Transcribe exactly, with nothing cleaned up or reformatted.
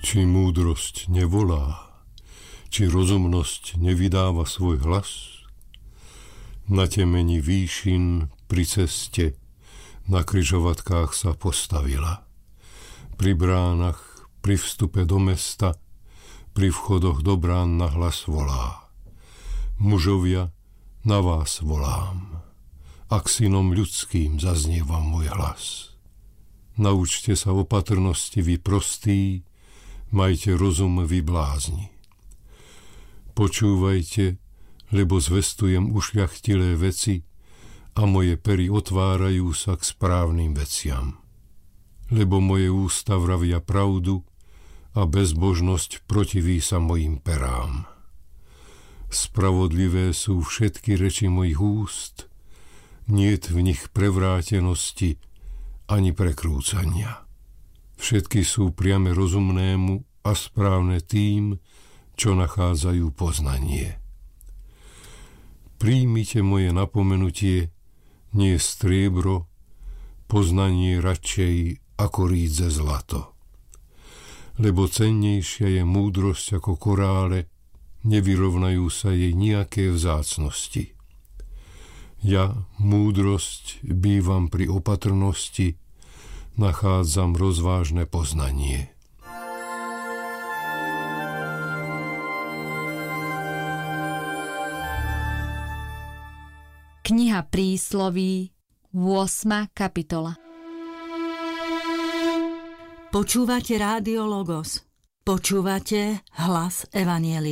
Či múdrosť nevolá, či rozumnosť nevydáva svoj hlas? Na temeni výšin pri ceste na križovatkách sa postavila. Pri bránach, pri vstupe do mesta, pri vchodoch do brán nahlas volá. Mužovia, na vás volám. Ak synom ľudským zaznieva môj hlas. Naučte sa opatrnosti vy prostí, majte rozum vy blázni. Počúvajte, lebo zvestujem ušľachtilé veci a moje pery otvárajú sa k správnym veciam. Lebo moje ústa vravia pravdu a bezbožnosť protiví sa mojim perám. Spravodlivé sú všetky reči mojich úst, niet v nich prevrátenosti ani prekrúcania. Všetky sú priame rozumnému a správne tým, čo nachádzajú poznanie. Príjmite moje napomenutie, nie striebro, poznanie radšej ako rídze zlato. Lebo cennejšia je múdrosť ako korále, nevyrovnajú sa jej nijaké vzácnosti. Ja, múdrosť, bývam pri opatrnosti, nachádzam rozvážne poznanie. Kniha prísloví, ôsma kapitola. Počúvate Rádio Logos. Počúvate hlas Evanjelia.